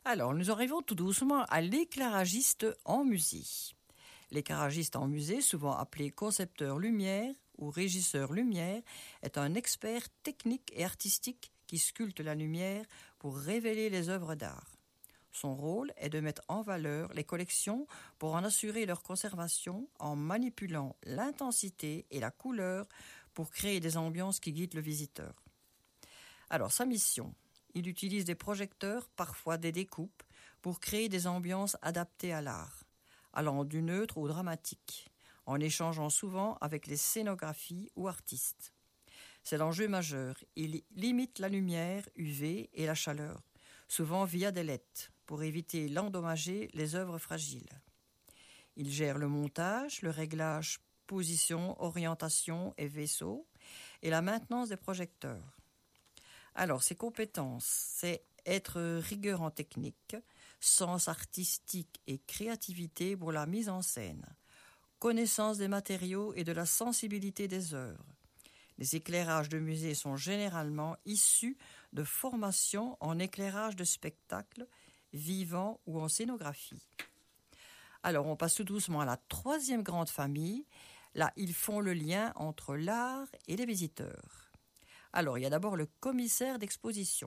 Alors, nous arrivons tout doucement à l'éclairagiste en musée. L'éclairagiste en musée, souvent appelé concepteur lumière ou régisseur lumière, est un expert technique et artistique qui sculpte la lumière pour révéler les œuvres d'art. Son rôle est de mettre en valeur les collections pour en assurer leur conservation en manipulant l'intensité et la couleur pour créer des ambiances qui guident le visiteur. Alors, sa mission, il utilise des projecteurs, parfois des découpes, pour créer des ambiances adaptées à l'art, allant du neutre au dramatique, en échangeant souvent avec les scénographies ou artistes. C'est l'enjeu majeur. Il limite la lumière UV et la chaleur, souvent via des LED, pour éviter d'endommager les œuvres fragiles. Il gère le montage, le réglage position, orientation et vaisseau, et la maintenance des projecteurs. Alors, ses compétences, c'est être rigueur en technique, sens artistique et créativité pour la mise en scène, connaissance des matériaux et de la sensibilité des œuvres. Les éclairages de musée sont généralement issus de formations en éclairage de spectacles, vivants ou en scénographie. Alors, on passe tout doucement à la troisième grande famille. Là, ils font le lien entre l'art et les visiteurs. Alors, il y a d'abord le commissaire d'exposition.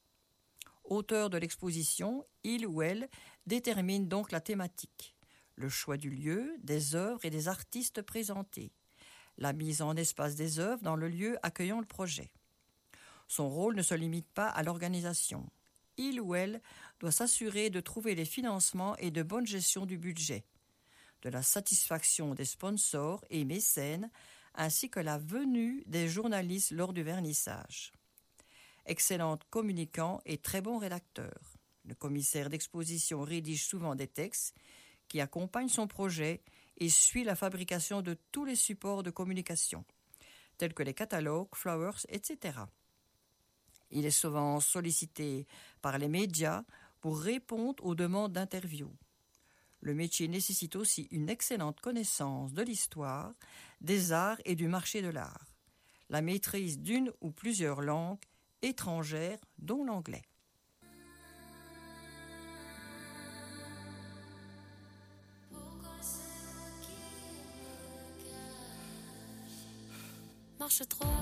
Auteur de l'exposition, il ou elle détermine donc la thématique, le choix du lieu, des œuvres et des artistes présentés, la mise en espace des œuvres dans le lieu accueillant le projet. Son rôle ne se limite pas à l'organisation. Il ou elle doit s'assurer de trouver les financements et de bonne gestion du budget, de la satisfaction des sponsors et mécènes, ainsi que la venue des journalistes lors du vernissage. Excellent communicant et très bon rédacteur. Le commissaire d'exposition rédige souvent des textes qui accompagnent son projet et suit la fabrication de tous les supports de communication, tels que les catalogues, flyers, etc. Il est souvent sollicité par les médias pour répondre aux demandes d'interview. Le métier nécessite aussi une excellente connaissance de l'histoire, des arts et du marché de l'art, la maîtrise d'une ou plusieurs langues étrangères, dont l'anglais. Marche trop